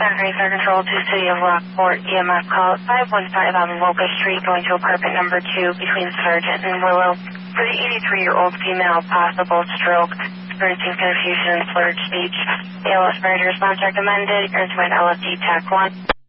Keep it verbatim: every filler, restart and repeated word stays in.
Battery Fire Control to City of Rockport, E M S call five one five on Locust Street going to apartment number two between Sargent and Willow. For the eighty-three-year-old female, possible stroke, experiencing confusion and slurred speech. A L S emergency response recommended. Urgent L F D T A C one.